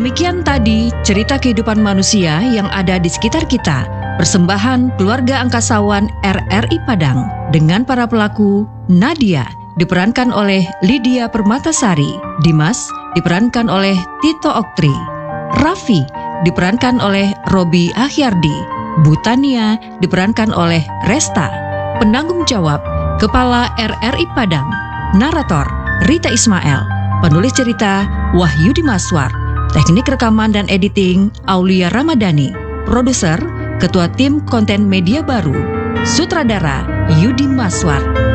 Demikian tadi cerita kehidupan manusia yang ada di sekitar kita. Persembahan keluarga angkasawan RRI Padang dengan para pelaku Nadia diperankan oleh Lydia Permatasari, Dimas diperankan oleh Tito Oktri, Raffi diperankan oleh Robi Ahyardi, Butania diperankan oleh Resta. Penanggung jawab Kepala RRI Padang, Narator Rita Ismail, penulis cerita Wahyudi Maswar, teknik rekaman dan editing Aulia Ramadhani, produser Ketua Tim Konten Media Baru, Sutradara Yudi Maswar.